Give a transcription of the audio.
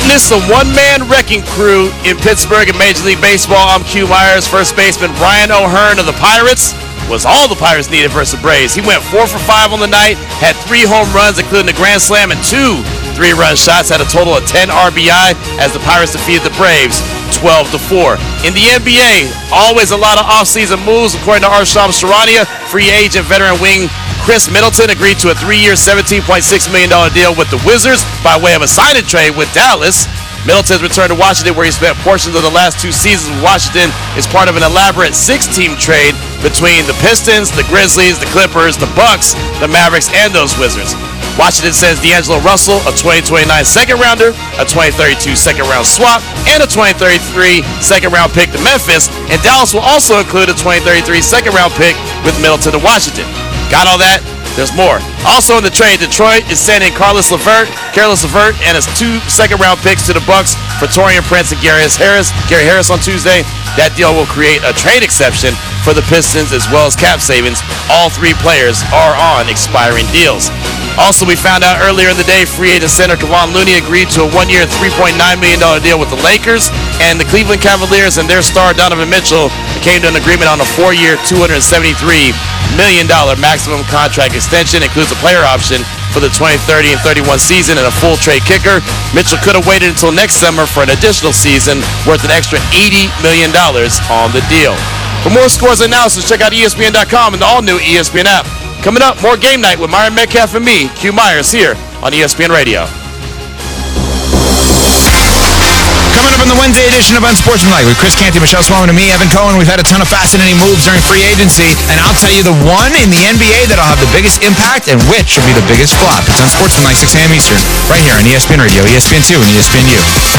this the one-man wrecking crew in Pittsburgh in Major League Baseball. I'm Q Myers. First baseman Ryan O'Hearn of the Pirates was all the Pirates needed versus the Braves. He went 4 for 5 on the night, had 3 home runs, including a grand slam, and 2 3-run shots, had a total of 10 RBI as the Pirates defeated the Braves 12-4. In the NBA, always a lot of offseason moves. According to Arsham Charania, free agent veteran wing Chris Middleton agreed to a 3-year, $17.6 million deal with the Wizards by way of a sign-and trade with Dallas. Middleton's return to Washington, where he spent portions of the last 2 seasons with Washington, is part of an elaborate 6-team trade between the Pistons, the Grizzlies, the Clippers, the Bucks, the Mavericks, and those Wizards. Washington sends D'Angelo Russell, a 2029 second-rounder, a 2032 second-round swap, and a 2033 second-round pick to Memphis, and Dallas will also include a 2033 second-round pick with Middleton to Washington. Got all that? There's more. Also in the trade, Detroit is sending Carlos Levert, and his 2 second-round picks to the Bucks for Taurean Prince and Gary Harris on Tuesday. That deal will create a trade exception for the Pistons as well as cap savings. All 3 players are on expiring deals. Also, we found out earlier in the day, free agent center Kevon Looney agreed to a 1-year, $3.9 million deal with the Lakers, and the Cleveland Cavaliers and their star Donovan Mitchell came to an agreement on a 4-year, $273 million maximum contract extension. Includes a player option for the 2030 and 31 season and a full trade kicker. Mitchell could have waited until next summer for an additional season worth an extra $80 million on the deal. For more scores and analysis, check out ESPN.com and the all-new ESPN app. Coming up, more Game Night with Myron Metcalf and me, Q Myers, here on ESPN Radio. Coming up in the Wednesday edition of Unsportsmanlike with Chris Canty, Michelle Swellman, and me, Evan Cohen. We've had a ton of fascinating moves during free agency, and I'll tell you the one in the NBA that'll have the biggest impact and which will be the biggest flop. It's Unsportsmanlike, 6 a.m. Eastern, right here on ESPN Radio, ESPN2, and ESPNU.